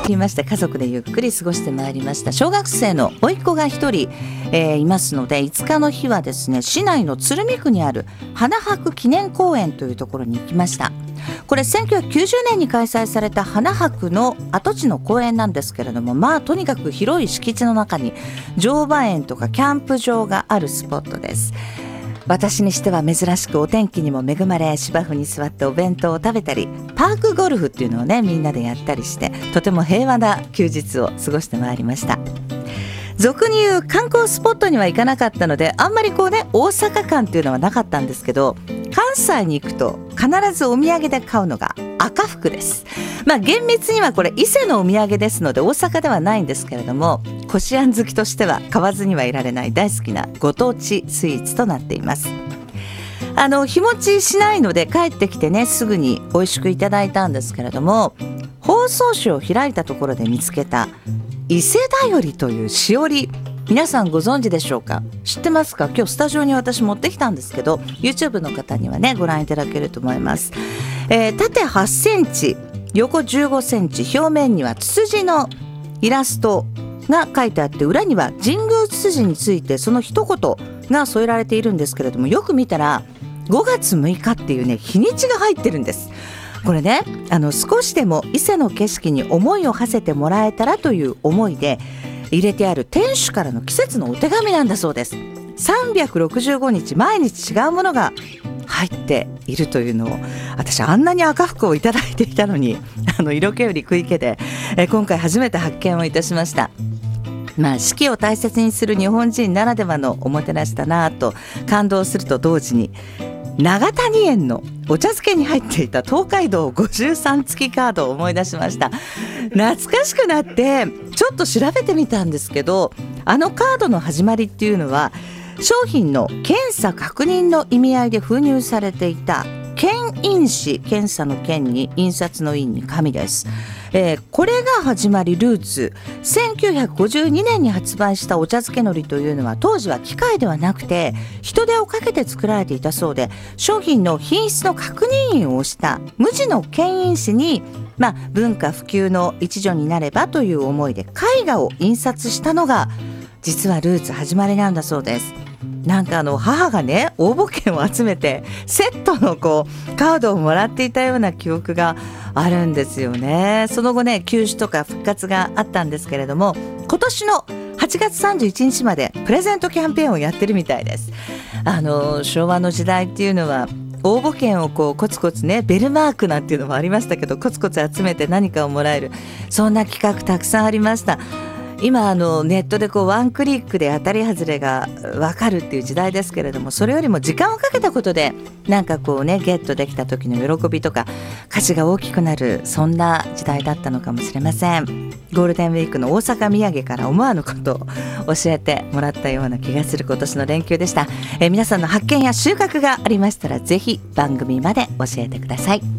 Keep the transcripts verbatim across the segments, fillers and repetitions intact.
りまして家族でゆっくり過ごしてまいりました。小学生の甥っ子が一人、えー、いますのでいつかの日はですね、市内の鶴見区にある花博記念公園というところに行きました。これせんきゅうひゃくきゅうじゅうねんに開催された花博の跡地の公園なんですけれども、まあとにかく広い敷地の中に乗馬園とかキャンプ場があるスポットです。私にしては珍しくお天気にも恵まれ、芝生に座ってお弁当を食べたり、パークゴルフっていうのをねみんなでやったりして、とても平和な休日を過ごしてまいりました。俗に言う観光スポットには行かなかったので、あんまりこうね大阪感っていうのはなかったんですけど、関西に行くと必ずお土産で買うのが赤福です。まあ厳密にはこれ伊勢のお土産ですので大阪ではないんですけれども、こしあん好きとしては買わずにはいられない大好きなご当地スイーツとなっています。あの日持ちしないので帰ってきてねすぐに美味しくいただいたんですけれども、包装紙を開いたところで見つけた伊勢だよりというしおり、皆さんご存知でしょうか？知ってますか？今日スタジオに私持ってきたんですけど、 YouTube の方にはねご覧いただけると思います。えー、縦はちセンチ、横じゅうごセンチ、表面にはツツジのイラストが書いてあって、裏には神宮ツツジについてその一言が添えられているんですけれども、よく見たらごがつむいかっていうね日にちが入ってるんです。これね、あの少しでも伊勢の景色に思いを馳せてもらえたらという思いで入れてある天守からの季節のお手紙なんだそうです。さんびゃくろくじゅうごにち毎日違うものが入っているというのを、私あんなに赤福をいただいていたのに、あの色気より食い気で、え今回初めて発見をいたしました。まあ、四季を大切にする日本人ならではのおもてなしだなと感動すると同時に、長谷園のお茶漬けに入っていた東海道ごじゅうさん付きカードを思い出しました。懐かしくなってちょっと調べてみたんですけど、あのカードの始まりっていうのは商品の検査確認の意味合いで封入されていた検印紙、検査の検に印刷の印に紙です。えー、これが始まりルーツ。せんきゅうひゃくごじゅうにねんに発売したお茶漬け海苔というのは当時は機械ではなくて人手をかけて作られていたそうで、商品の品質の確認印を押した無地の検印紙に、まあ、文化普及の一助になればという思いで絵画を印刷したのが実はルーツ始まりなんだそうです。なんかあの母がね応募券を集めてセットのこうカードをもらっていたような記憶があるんですよね。その後ね休止とか復活があったんですけれども、今年のはちがつさんじゅういちにちまでプレゼントキャンペーンをやってるみたいです。あの昭和の時代っていうのは応募券をこうコツコツね、ベルマークなんていうのもありましたけど、コツコツ集めて何かをもらえる、そんな企画たくさんありました。今あのネットでこうワンクリックで当たり外れが分かるっていう時代ですけれども、それよりも時間をかけたことでなんかこうねゲットできた時の喜びとか価値が大きくなる、そんな時代だったのかもしれません。ゴールデンウィークの大阪土産から思わぬことを教えてもらったような気がする今年の連休でした。えー、皆さんの発見や収穫がありましたらぜひ番組まで教えてください。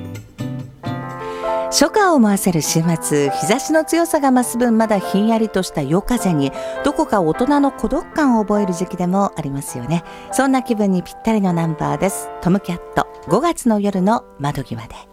初夏を思わせる週末、日差しの強さが増す分まだひんやりとした夜風にどこか大人の孤独感を覚える時期でもありますよね。そんな気分にぴったりのナンバーです。トムキャット、ごがつの夜の窓際で。